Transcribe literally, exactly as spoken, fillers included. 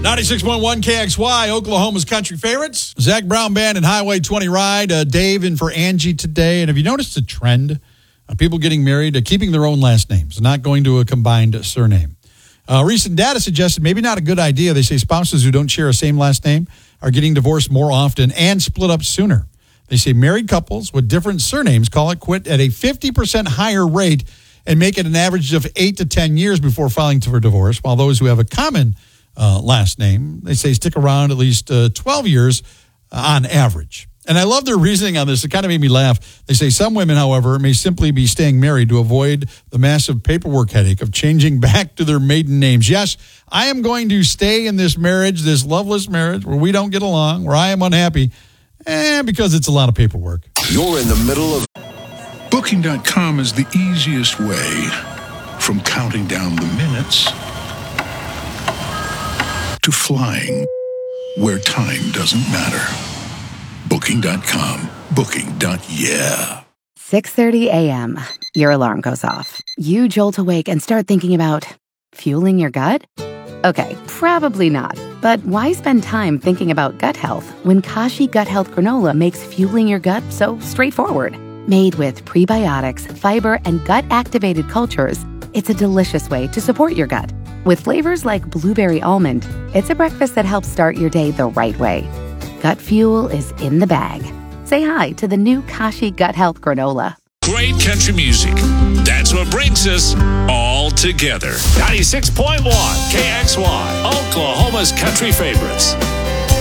ninety-six point one K X Y, Oklahoma's country favorites. Zach Brown Band and Highway twenty Ride. Uh, Dave in for Angie today. And have you noticed a trend of people getting married, uh, keeping their own last names, not going to a combined surname? Uh, recent data suggested maybe not a good idea. They say spouses who don't share a same last name are getting divorced more often and split up sooner. They say married couples with different surnames call it quit at a fifty percent higher rate and make it an average of eight to ten years before filing for divorce, while those who have a common uh, last name, they say stick around at least uh, twelve years uh, on average. And I love their reasoning on this. It kind of made me laugh. They say some women, however, may simply be staying married to avoid the massive paperwork headache of changing back to their maiden names. Yes, I am going to stay in this marriage, this loveless marriage, where we don't get along, where I am unhappy, and because it's a lot of paperwork. You're in the middle of... Booking dot com is the easiest way from counting down the minutes to flying where time doesn't matter. Booking dot com. Booking. Yeah. six thirty a.m. Your alarm goes off. You jolt awake and start thinking about fueling your gut? Okay, probably not. But why spend time thinking about gut health when Kashi Gut Health Granola makes fueling your gut so straightforward? Made with prebiotics, fiber, and gut-activated cultures, it's a delicious way to support your gut. With flavors like blueberry almond, it's a breakfast that helps start your day the right way. Gut fuel is in the bag. Say hi to the new Kashi Gut Health Granola. Great country music. That's what brings us all together. ninety-six point one K X Y, Oklahoma's country favorites.